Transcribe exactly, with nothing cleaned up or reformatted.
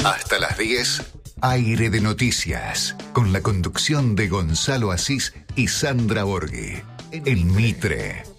Hasta las diez, Aire de Noticias, con la conducción de Gonzalo Asís y Sandra Borghi. En Mitre.